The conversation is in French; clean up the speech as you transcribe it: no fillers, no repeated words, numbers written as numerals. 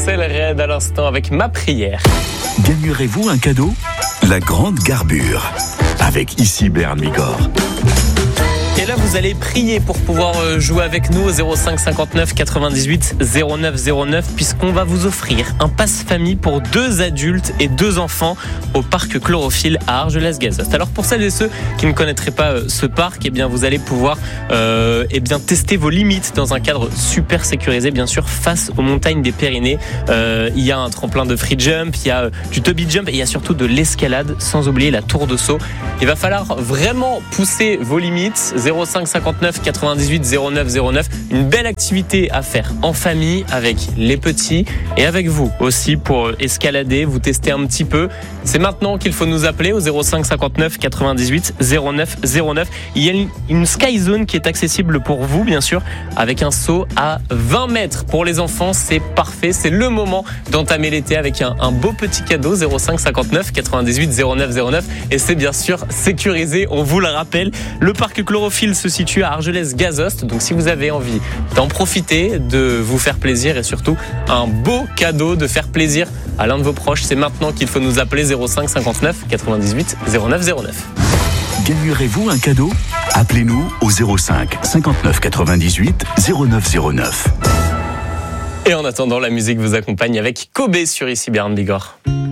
Axel Red à l'instant avec Ma Prière. Gagnerez-vous un cadeau ? La grande garbure avec ici Bern Bigorre. Et là, vous allez prier pour pouvoir jouer avec nous au 05 59 98 09 09 puisqu'on va vous offrir un passe-famille pour 2 adultes et 2 enfants au parc Chlorophylle à Argelès-Gazost. Alors pour celles et ceux qui ne connaîtraient pas ce parc, eh bien vous allez pouvoir tester vos limites dans un cadre super sécurisé, bien sûr, face aux montagnes des Pyrénées. Il y a un tremplin de free jump, il y a du tubby jump et il y a surtout de l'escalade, sans oublier la tour de saut. Il va falloir vraiment pousser vos limites. 05 59 98 09 09. Une belle activité à faire en famille avec les petits et avec vous aussi pour escalader, vous tester un petit peu. C'est maintenant qu'il faut nous appeler au 05 59 98 09 09. Il y a une Sky Zone qui est accessible pour vous, bien sûr, avec un saut à 20 mètres. Pour les enfants, c'est parfait. C'est le moment d'entamer l'été avec un beau petit cadeau. 05 59 98 09 09. Et c'est bien sûr sécurisé, on vous le rappelle. Le parc Chlorophylle se situe à Argelès-Gazost. Donc si vous avez envie d'en profiter, de vous faire plaisir et surtout un beau cadeau, de faire plaisir à l'un de vos proches, c'est maintenant qu'il faut nous appeler 05 59 98 09 09. Gagnerez-vous un cadeau ? Appelez-nous au 05 59 98 09 09. Et en attendant, la musique vous accompagne avec Kobe sur ici Bern Bigorre.